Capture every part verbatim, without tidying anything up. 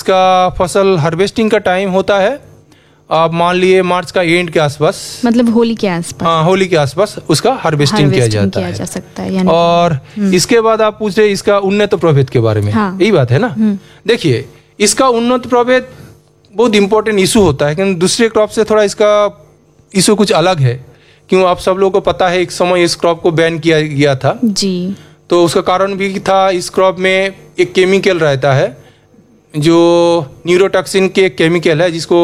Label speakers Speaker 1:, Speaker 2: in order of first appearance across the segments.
Speaker 1: इसका फसल हार्वेस्टिंग का टाइम होता है, आप मान लिए मार्च का एंड के आसपास,
Speaker 2: मतलब होली के आसपास।
Speaker 1: हाँ, होली के आसपास उसका हार्वेस्टिंग किया जाता
Speaker 2: किया
Speaker 1: है।
Speaker 2: जा सकता है यानी।
Speaker 1: और इसके बाद आप पूछ रहे इसका उन्नत प्रभेद के बारे में,
Speaker 2: हाँ।
Speaker 1: यही बात है ना। देखिए, इसका उन्नत प्रभेद बहुत इंपॉर्टेंट इशू होता है, क्योंकि दूसरे क्रॉप से थोड़ा इसका इशू कुछ अलग है। क्यों, आप सब लोगों को पता है एक समय इस क्रॉप को बैन किया गया था
Speaker 2: जी।
Speaker 1: तो उसका कारण भी था, इस क्रॉप में एक केमिकल रहता है जो न्यूरोटॉक्सिन के एक केमिकल है, जिसको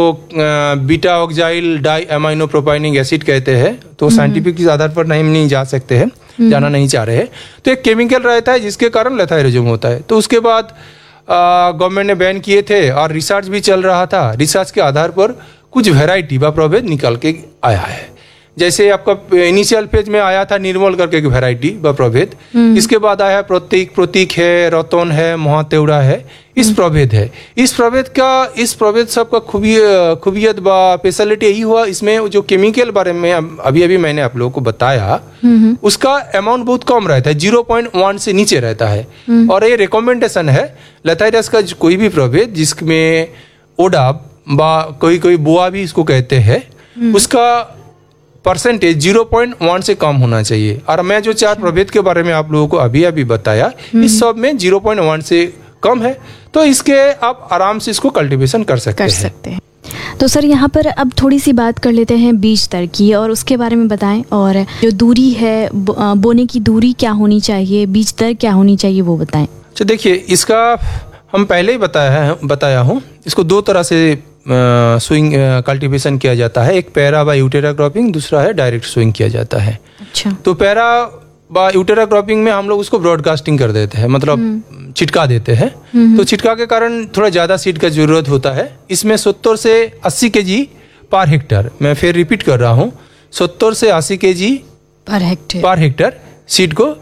Speaker 1: बीटा ऑक्साइल डाई अमाइनो प्रोपाइनिक एसिड कहते हैं। तो साइंटिफिक के आधार पर नहीं नहीं जा सकते हैं, जाना नहीं चाह रहे हैं। तो एक केमिकल रहता है जिसके कारण लेथाइरिज्म होता है। तो उसके बाद गवर्नमेंट ने बैन किए थे और रिसर्च भी चल रहा था। रिसर्च के आधार पर कुछ वेराइटी व प्रभेद निकल के आया है। जैसे आपका इनिशियल फेज में आया था निर्मल करके एक वेराइटी व प्रभेद, इसके बाद आया है प्रतीक, प्रतीक है, रतन है, महातेवड़ा है, इस प्रभेद है। इस प्रभेद का इस प्रभेद सबका खूबी खूबियत व स्पेशलिटी यही हुआ, इसमें जो केमिकल बारे में अभी अभी मैंने आप लोगों को बताया, उसका अमाउंट बहुत कम रहता है, जीरो पॉइंट वन से नीचे रहता है। और ये रिकमेंडेशन है लेथाइरस का कोई भी प्रभेद जिसमें ओडाब व कोई कोई बुआ भी इसको कहते हैं, उसका परसेंटेज जीरो पॉइंट वन से कम होना चाहिए। और मैं जो चार प्रभेद के बारे में आप लोगों को अभी अभी बताया, इस सब में जीरो पॉइंट वन से कम है, तो इसके आप आराम से इसको कल्टीवेशन कर सकते
Speaker 2: कर
Speaker 1: हैं।
Speaker 2: सकते हैं। तो सर, यहाँ पर अब थोड़ी सी बात कर लेते हैं बीज दर की, और उसके बारे में बताएं। और जो दूरी है, बो, बोने की दूरी क्या होनी चाहिए, बीज दर क्या होनी चाहिए, वो बताएं।
Speaker 1: अच्छा, देखिए, इसका हम पहले ही बताया है बताया हूँ। इसको दो तरह से स्विंग कल्टीवेशन किया जाता है। एक पैरा बाय यूटेरा क्रॉपिंग, दूसरा है डायरेक्ट स्विंग किया जाता है।
Speaker 2: अच्छा। तो
Speaker 1: पैरा बाय यूटेरा क्रॉपिंग में हम लोग उसको ब्रॉडकास्टिंग कर देते हैं, मतलब छिटका देते हैं। तो छिटका के कारण थोड़ा ज़्यादा सीड का जरूरत होता है। इसमें सत्तर से अस्सी के जी पर हेक्टर, मैं फिर रिपीट कर रहा हूँ, सत्तर से अस्सी के जी
Speaker 2: per hectare
Speaker 1: per hectare seed को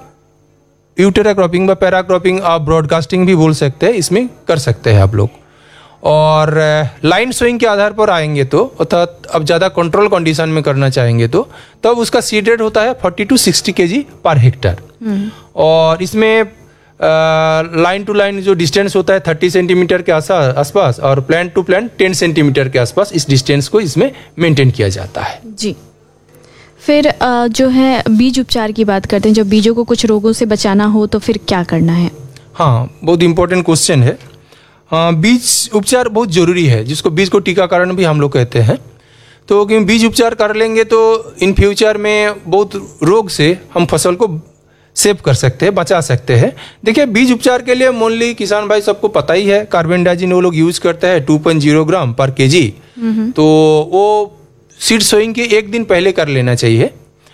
Speaker 1: यूटेरा क्रॉपिंग व पैरा क्रॉपिंग, आप ब्रॉडकास्टिंग भी बोल सकते हैं, इसमें कर सकते हैं आप लोग। और लाइन स्विंग के आधार पर आएंगे तो, अर्थात अब ज़्यादा कंट्रोल कंडीशन में करना चाहेंगे तो तब तो उसका सीड रेट होता है फोर्टी टू सिक्सटी के जी पर हेक्टर। और इसमें लाइन टू लाइन जो डिस्टेंस होता है थर्टी सेंटीमीटर के आसपास, और plant to plant ten centimetre के आसपास, इस डिस्टेंस को इसमें मेंटेन किया जाता है।
Speaker 2: जी। फिर जो है बीज उपचार की बात करते हैं। जब बीजों को कुछ रोगों से बचाना हो तो फिर क्या करना है?
Speaker 1: हाँ, बहुत इंपॉर्टेंट क्वेश्चन है। हाँ, बीज उपचार बहुत जरूरी है, जिसको बीज को टीकाकरण भी हम लोग कहते हैं। तो क्योंकि बीज उपचार कर लेंगे तो इन फ्यूचर में बहुत रोग से हम फसल को सेव कर सकते हैं, बचा सकते हैं। देखिए, बीज उपचार के लिए मोनली किसान भाई सबको पता ही है, कार्बेंडाजिम वो लोग यूज करते हैं टू पॉइंट जीरो ग्राम पर के जी। तो वो सीड सोइंग के एक दिन पहले कर लेना चाहिए।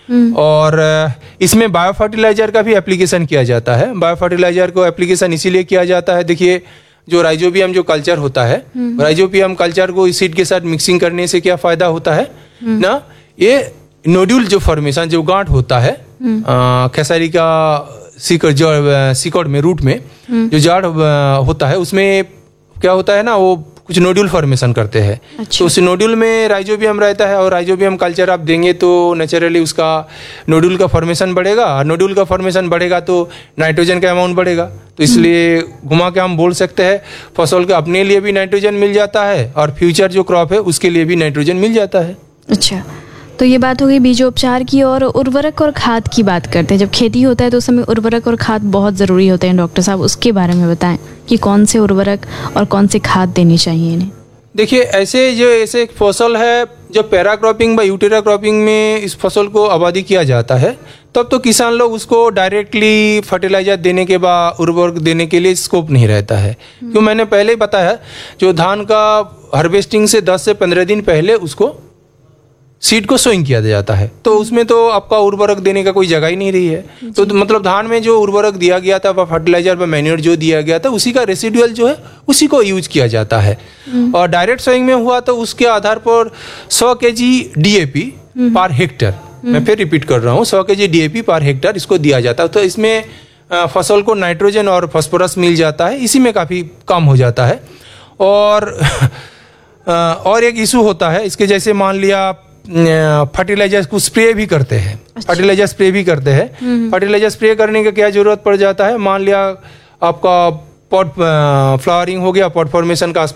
Speaker 1: और इसमें बायो फर्टिलाइजर का भी एप्लीकेशन किया जाता है। बायो फर्टिलाइजर को एप्लीकेशन इसीलिए किया जाता है, देखिए, जो राइजोबियम जो कल्चर होता है, राइजोबियम कल्चर को इस सीड के साथ मिक्सिंग करने से क्या फायदा होता है ना, ये नोड्यूल जो फॉर्मेशन, जो गांठ होता है खेसारी का सीकर जड़ सीकड़ में, रूट में जो जड़ होता है, उसमें क्या होता है ना, वो कुछ नोड्यूल फॉर्मेशन करते हैं। अच्छा। तो उस नोड्यूल में राइजोबियम रहता है, और राइजोबियम कल्चर आप देंगे तो नेचुरली उसका नोड्यूल का फॉर्मेशन बढ़ेगा, और नोड्यूल का फॉर्मेशन बढ़ेगा तो नाइट्रोजन का अमाउंट बढ़ेगा। तो इसलिए घुमा के हम बोल सकते हैं फसल के अपने लिए भी नाइट्रोजन मिल जाता है, और फ्यूचर जो क्रॉप है उसके लिए भी नाइट्रोजन मिल जाता है।
Speaker 2: अच्छा, तो ये बात हो गई बीजोपचार की। और उर्वरक और खाद की बात करते हैं। जब खेती होता है तो उस समय उर्वरक और खाद बहुत ज़रूरी होते हैं। डॉक्टर साहब, उसके बारे में बताएं कि कौन से उर्वरक और कौन से खाद देनी चाहिए इन्हें।
Speaker 1: देखिए, ऐसे जो ऐसे एक फसल है जो पैरा क्रॉपिंग व यूटेरा क्रॉपिंग में इस फसल को आबादी किया जाता है, तब तो किसान लोग उसको डायरेक्टली फर्टिलाइजर देने के बाद उर्वरक देने के लिए स्कोप नहीं रहता है। क्यों, मैंने पहले ही बताया, जो धान का हार्वेस्टिंग से दस से पंद्रह दिन पहले उसको सीड को सोइंग किया जाता है, तो उसमें तो आपका उर्वरक देने का कोई जगह ही नहीं रही है। तो मतलब धान में जो उर्वरक दिया गया था, फर्टिलाइजर व मैन्योर जो दिया गया था, उसी का रेसिडुअल जो है उसी को यूज किया जाता है। और डायरेक्ट सोइंग में हुआ तो उसके आधार पर सौ के G D A P per hectare, मैं फिर रिपीट कर रहा हूँ, सौ के G D A P per hectare इसको दिया जाता है। तो इसमें फसल को नाइट्रोजन और फास्फोरस मिल जाता है, इसी में काफ़ी कम हो जाता है। और और एक इशू होता है इसके, जैसे मान लिया फर्टिलाइजर को स्प्रे भी करते हैं। अच्छा। फर्टिलाइजर स्प्रे भी करते हैं। फर्टिलाइजर स्प्रे करने का क्या जरूरत पड़ जाता है, मान लिया आपका पॉट फ्लावरिंग हो गया, पॉट फॉर्मेशन का